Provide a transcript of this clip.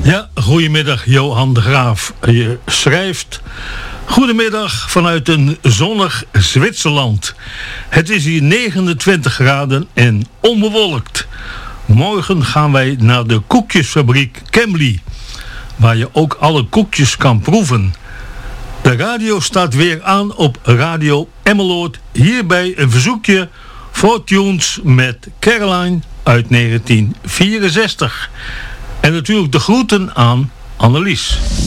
Ja, goedemiddag Johan de Graaf. Je schrijft: goedemiddag vanuit een zonnig Zwitserland. Het is hier 29 graden en onbewolkt. Morgen gaan wij naar de koekjesfabriek Cambly, waar je ook alle koekjes kan proeven. De radio staat weer aan op Radio Emmeloord. Hierbij een verzoekje voor Tunes met Caroline uit 1964. En natuurlijk de groeten aan Annelies.